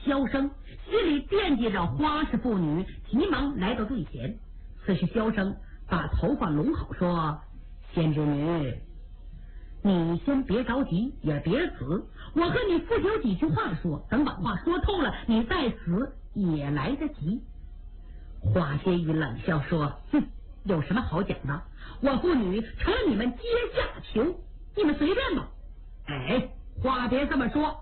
萧生，心里惦记着花氏妇女，急忙来到队前。此时萧生把头发拢好，说：“仙之女，你先别着急，也别死，我和你父亲有几句话说，等把话说透了，你再死也来得及。”花仙玉冷笑说：“哼，有什么好讲的？我妇女成了你们阶下囚，你们随便吧。”哎，话别这么说。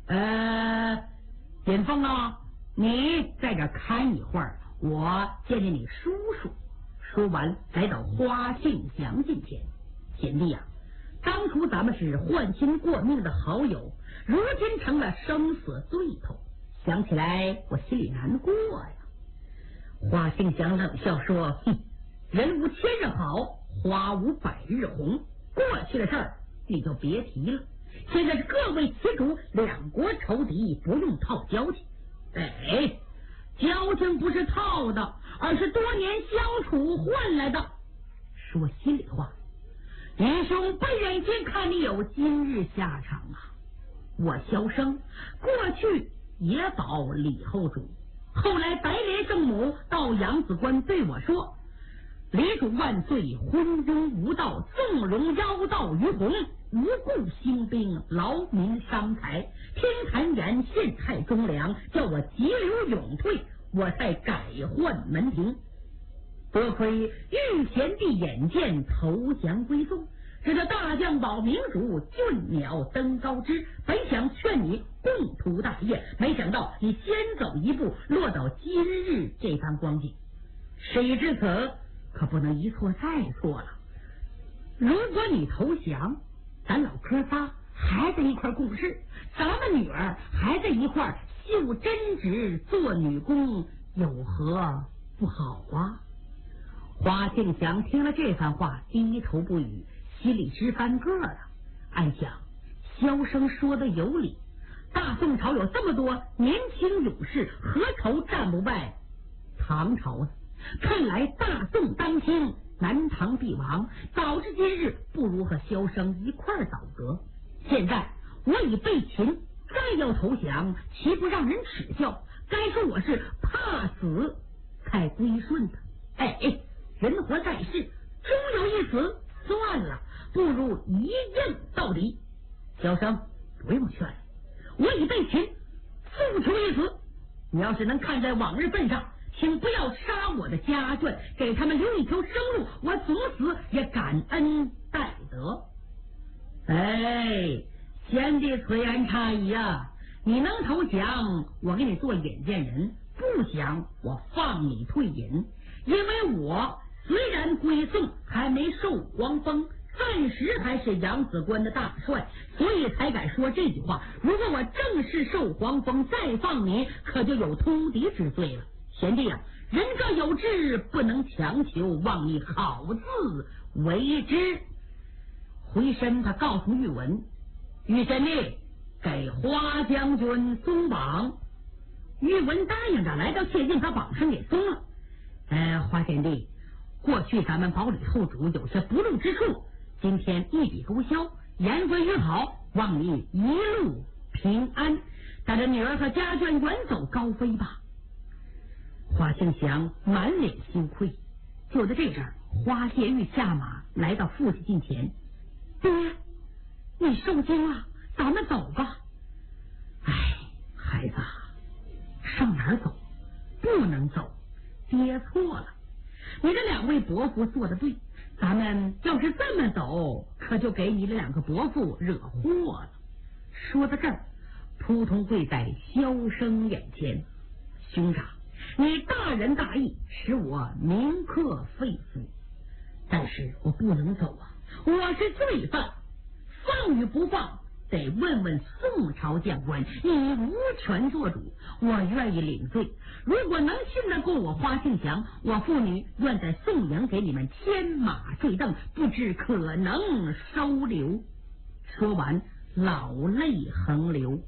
锦凤啊，你在这看一会儿，我见见你叔叔。说完，来到花庆祥近前。贤弟啊，当初咱们是换亲过命的好友，如今成了生死对头，想起来我心里难过呀。花庆祥冷笑说：“哼，人无千日好，花无百日红。过去的事儿你就别提了。现在是各为其主，两国仇敌，不用套交情。哎，交情不是套的，而是多年相处换来的。说心里话，愚兄不忍心看你有今日下场啊！我萧生过去也保李后主，后来白莲圣母到扬子关对我说：‘李主万岁，昏庸无道，纵容妖道于红，无故兴兵，劳民伤财，听谗言，陷害忠良，叫我急流勇退，我才改换门庭。多亏玉贤弟眼见，投降归宋，使得大将保明主俊鸟登高枝。本想劝你共图大业，没想到你先走一步，落到今日这番光景。谁知此可不能一错再错了。如果你投降，咱老哥仨还在一块共事，咱们女儿还在一块绣针织做女工，有何不好啊？”花庆祥听了这番话，低头不语，心里直翻个了。暗想，萧生说的有理，大宋朝有这么多年轻勇士，何愁战不败唐朝呢？看来大宋当今，南唐必亡，早知今日，不如和萧生一块倒戈。现在我已被擒，再要投降，岂不让人耻笑？该说我是怕死才归顺的。哎，人活在世，终有一死，算了，不如一硬到底。萧生，不用劝，我已被擒，速求一死。你要是能看在往日份上，请不要杀我的家眷，给他们留一条生路，我总死也感恩戴德。哎，贤弟此言差矣啊！你能投降，我给你做引荐人；不想，我放你退隐。因为我虽然归宋，还没受皇封，暂时还是扬子关的大帅，所以才敢说这句话。如果我正式受皇封，再放你，可就有通敌之罪了。贤弟啊，人各有志，不能强求，望你好自为之。回身他告诉玉文：“玉贤弟，给花将军松绑。”玉文答应着，来到切近，把绑绳给松了。花贤弟，过去咱们保李后主有些不路之处，今天一笔勾销，言归于好，望你一路平安，带着女儿和家眷远走高飞吧。花庆祥满脸羞愧。就在这阵儿，花谢玉下马来到父亲近前：“爹，你受惊了，咱们走吧。”“哎，孩子，上哪儿走？不能走，爹错了。你的两位伯父做得对，咱们要是这么走，可就给你的两个伯父惹祸了。”说到这儿，扑通跪在萧生眼前：“兄长，你大仁大义，使我铭刻肺腑，但是我不能走啊！我是罪犯，放与不放得问问宋朝将官，你无权做主。我愿意领罪，如果能信得过我花庆祥，我父女愿在宋营给你们牵马坠镫，不知可能收留。”说完，老泪横流。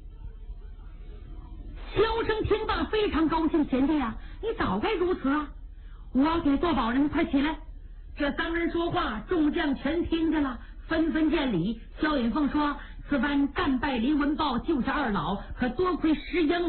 萧生听罢非常高兴：“贤弟啊，你早该如此啊！我给做保人，快起来！”这三人说话，众将全听见了，纷纷见礼。萧允凤说：“此番战败黎文豹，救下二老，可多亏石英